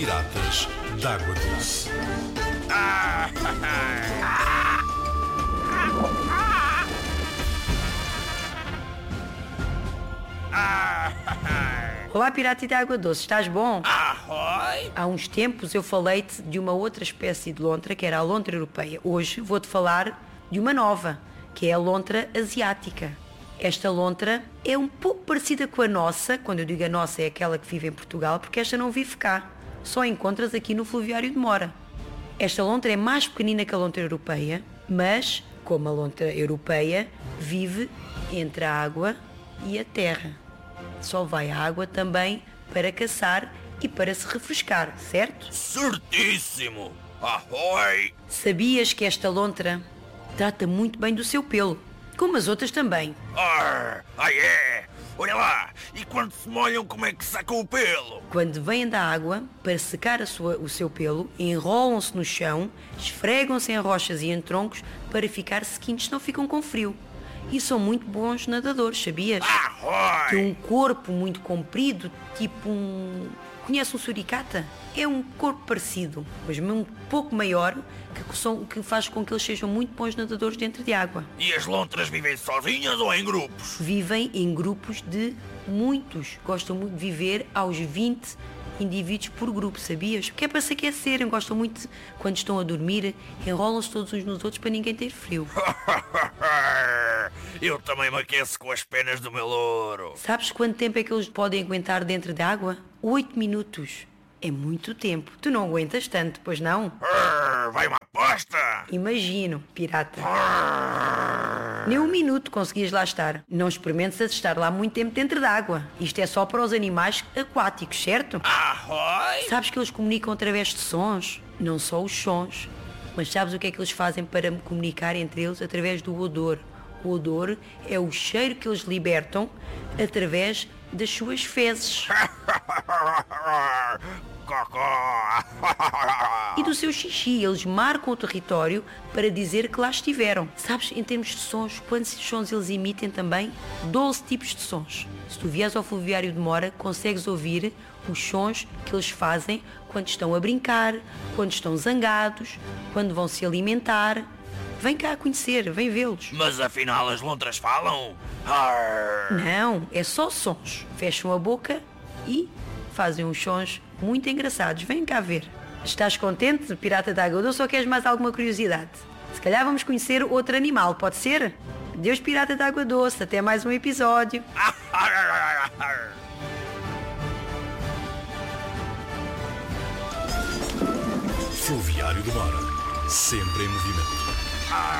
Piratas d'Água Doce. Olá, pirata de água doce, estás bom? Ahoi! Há uns tempos eu falei-te de uma outra espécie de lontra, que era a lontra europeia. Hoje vou-te falar de uma nova, que é a lontra asiática. Esta lontra é um pouco parecida com a nossa, quando eu digo a nossa é aquela que vive em Portugal, porque esta não vive cá, só encontras aqui no Fluviário de Mora. Esta lontra é mais pequenina que a lontra europeia, mas, como a lontra europeia, vive entre a água e a terra. Só vai à água também para caçar e para se refrescar, certo? Certíssimo! Ahoi! Sabias que esta lontra trata muito bem do seu pelo, como as outras também. É! Olha lá! E quando se molham, como é que sacam o pelo? Quando vêm da água, para secar o seu pelo, enrolam-se no chão, esfregam-se em rochas e em troncos para ficar sequinhos, senão ficam com frio. E são muito bons nadadores, sabias? Ahoi! Tem um corpo muito comprido, tipo um... Conhece um suricata? É um corpo parecido, mas um pouco maior, que faz com que eles sejam muito bons nadadores dentro de água. E as lontras vivem sozinhas ou em grupos? Vivem em grupos de muitos. Gostam muito de viver aos 20 indivíduos por grupo, sabias? Porque é para se aquecerem. Gostam muito, quando estão a dormir, enrolam-se todos uns nos outros para ninguém ter frio. Eu também me aqueço com as penas do meu louro. Sabes quanto tempo é que eles podem aguentar dentro de água? 8 minutos. É muito tempo. Tu não aguentas tanto, pois não? Vai uma aposta! Imagino, pirata. Nem um minuto conseguias lá estar. Não experimentes a estar lá muito tempo dentro d'água. Isto é só para os animais aquáticos, certo? Ahoi! Sabes que eles comunicam através de sons? Não só os sons. Mas sabes o que é que eles fazem para comunicar entre eles? Através do odor. O odor é o cheiro que eles libertam através das suas fezes. Cocó! E do seu xixi. Eles marcam o território para dizer que lá estiveram. Sabes, em termos de sons, quantos sons eles emitem também? 12 tipos de sons. Se tu vieres ao Fluviário de Mora, consegues ouvir os sons que eles fazem quando estão a brincar, quando estão zangados, quando vão se alimentar. Vem cá conhecer, vem vê-los. Mas afinal as lontras falam? Não, é só sons. Fecham a boca e fazem uns sons muito engraçados. Vem cá ver. Estás contente, pirata d'água doce, ou queres mais alguma curiosidade? Se calhar vamos conhecer outro animal, pode ser? Adeus, pirata d'água doce, até mais um episódio. Fluviário de Mora, sempre em movimento.